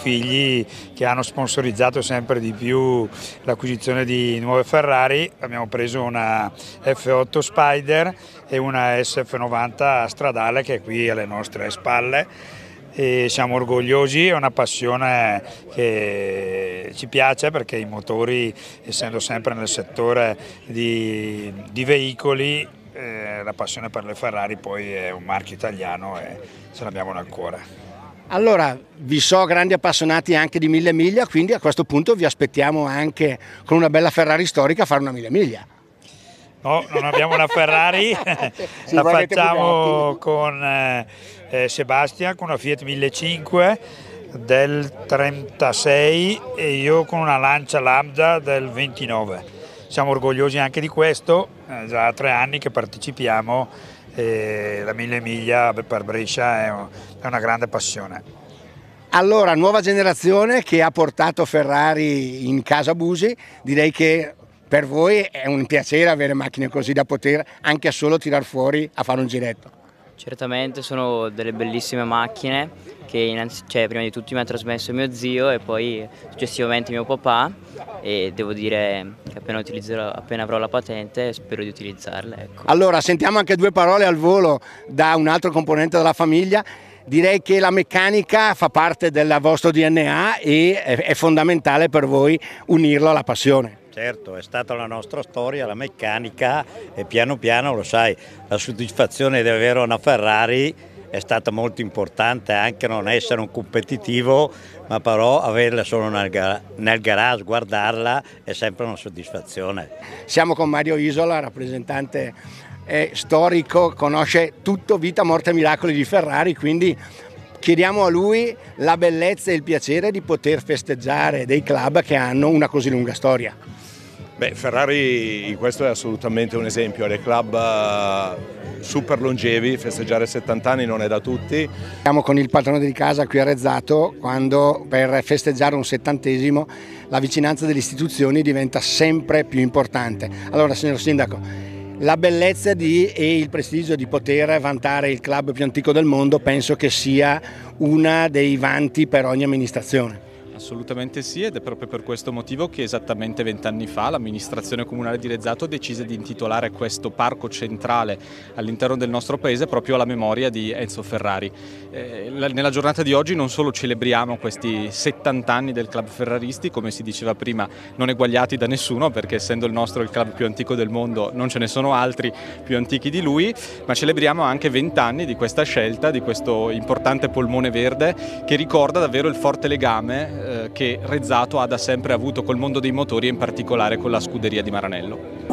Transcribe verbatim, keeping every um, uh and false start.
figli che hanno sponsorizzato sempre di più l'acquisizione di nuove Ferrari. Abbiamo preso una F otto Spider e una S F novanta stradale che è qui alle nostre spalle. E siamo orgogliosi, è una passione che ci piace perché i motori, essendo sempre nel settore di, di veicoli, eh, la passione per le Ferrari poi è un marchio italiano e ce l'abbiamo nel cuore. Allora, vi so grandi appassionati anche di mille miglia, quindi a questo punto vi aspettiamo anche con una bella Ferrari storica a fare una mille miglia. No, non abbiamo una Ferrari, la facciamo con eh, Sebastian con una Fiat millecinquecento del trentasei e io con una Lancia Lambda del ventinove. Siamo orgogliosi anche di questo, eh, già tre anni che partecipiamo e la mille miglia per Brescia è, un, è una grande passione. Allora, nuova generazione che ha portato Ferrari in casa Busi, direi che per voi è un piacere avere macchine così da poter anche solo tirar fuori a fare un giretto. Certamente sono delle bellissime macchine che innanzi, cioè, prima di tutto mi ha trasmesso mio zio e poi successivamente mio papà, e devo dire che appena, utilizzerò, appena avrò la patente spero di utilizzarle. Ecco. Allora sentiamo anche due parole al volo da un altro componente della famiglia. Direi che la meccanica fa parte del vostro D N A e è fondamentale per voi unirlo alla passione. Certo, è stata la nostra storia, la meccanica, e piano piano, lo sai, la soddisfazione di avere una Ferrari è stata molto importante, anche non essere un competitivo, ma però averla solo nel, nel garage, guardarla è sempre una soddisfazione. Siamo con Mario Isola, rappresentante eh, storico, conosce tutto, vita, morte e miracoli di Ferrari, quindi chiediamo a lui la bellezza e il piacere di poter festeggiare dei club che hanno una così lunga storia. Beh, Ferrari in questo è assolutamente un esempio, dei club super longevi, festeggiare settanta anni non è da tutti. Siamo con il padrone di casa qui a Rezzato, quando per festeggiare un settantesimo la vicinanza delle istituzioni diventa sempre più importante. Allora, signor Sindaco, la bellezza di, e il prestigio di poter vantare il club più antico del mondo penso che sia una dei vanti per ogni amministrazione. Assolutamente sì, ed è proprio per questo motivo che esattamente vent'anni fa l'amministrazione comunale di Rezzato decise di intitolare questo parco centrale all'interno del nostro paese proprio alla memoria di Enzo Ferrari. Eh, nella giornata di oggi non solo celebriamo questi settanta anni del club ferraristi, come si diceva prima, non eguagliati da nessuno, perché essendo il nostro il club più antico del mondo non ce ne sono altri più antichi di lui, ma celebriamo anche vent'anni di questa scelta, di questo importante polmone verde che ricorda davvero il forte legame che Rezzato ha da sempre avuto col mondo dei motori e in particolare con la scuderia di Maranello.